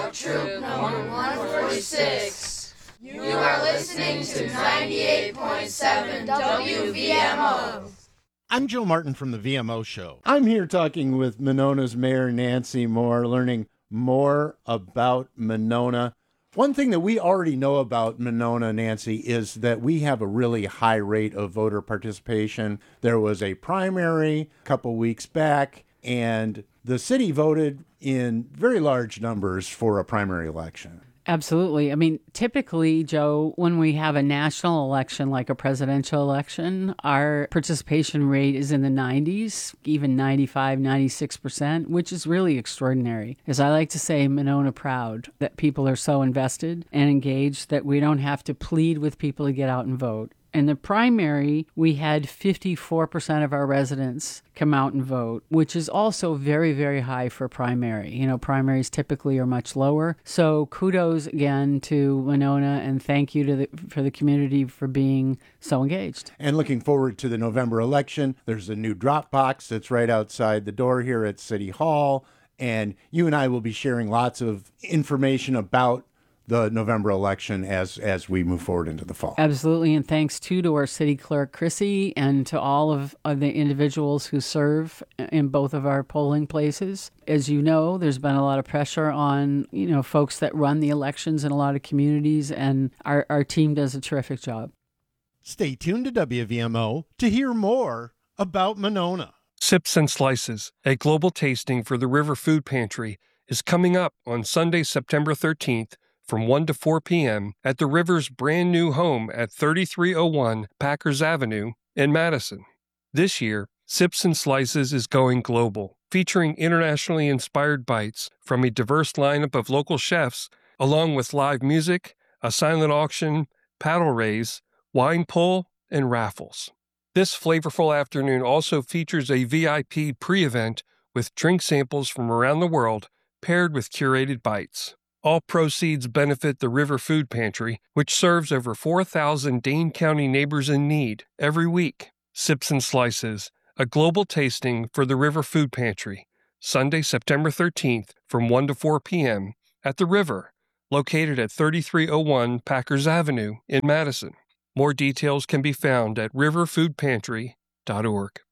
Scout Troop number 146. You are listening to 98.7 WVMO. I'm Joe Martin from the VMO Show. I'm here talking with Monona's Mayor Nancy Moore, learning more about Monona. One thing that we already know about Monona, Nancy, is that we have a really high rate of voter participation. There was a primary a couple weeks back, and the city voted in very large numbers for a primary election. Absolutely. I mean, typically, Joe, when we have a national election like a presidential election, our participation rate is in the 90s, even 95, 96%, which is really extraordinary. As I like to say, Monona proud that people are so invested and engaged that we don't have to plead with people to get out and vote. In the primary, we had 54% of our residents come out and vote, which is also very, very high for primary. You know, primaries typically are much lower. So kudos again to Monona, and thank you for the community for being so engaged. And looking forward to the November election, there's a new drop box that's right outside the door here at City Hall. And you and I will be sharing lots of information about the November election as we move forward into the fall. Absolutely, and thanks to our city clerk, Chrissy, and to all of the individuals who serve in both of our polling places. As you know, there's been a lot of pressure on, folks that run the elections in a lot of communities, and our team does a terrific job. Stay tuned to WVMO to hear more about Monona. Sips and Slices, a global tasting for the River Food Pantry, is coming up on Sunday, September 13th, from 1 to 4 p.m. at the River's brand new home at 3301 Packers Avenue in Madison. This year, Sips and Slices is going global, featuring internationally inspired bites from a diverse lineup of local chefs, along with live music, a silent auction, paddle race, wine pull, and raffles. This flavorful afternoon also features a VIP pre-event with drink samples from around the world paired with curated bites. All proceeds benefit the River Food Pantry, which serves over 4,000 Dane County neighbors in need every week. Sips and Slices, a global tasting for the River Food Pantry, Sunday, September 13th from 1 to 4 p.m. at the River, located at 3301 Packers Avenue in Madison. More details can be found at riverfoodpantry.org.